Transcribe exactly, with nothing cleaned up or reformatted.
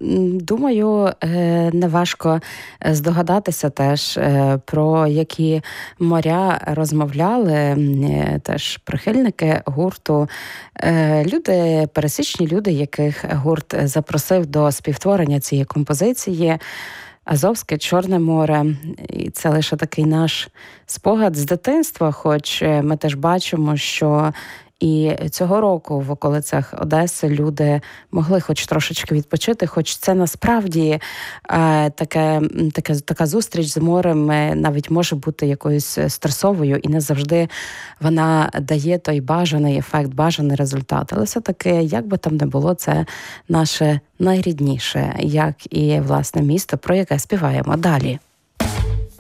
думаю, неважко здогадатися теж, про які моря розмовляли теж прихильники гурту. Люди, пересічні люди, яких гурт запросив до співтворення цієї композиції. Азовське, Чорне море. І це лише такий наш спогад з дитинства, хоч ми теж бачимо, що і цього року в околицях Одеси люди могли хоч трошечки відпочити, хоч це насправді е, таке, таке, така зустріч з морем навіть може бути якоюсь стресовою, і не завжди вона дає той бажаний ефект, бажаний результат. Але все-таки, як би там не було, це наше найрідніше, як і, власне, місто, про яке співаємо далі.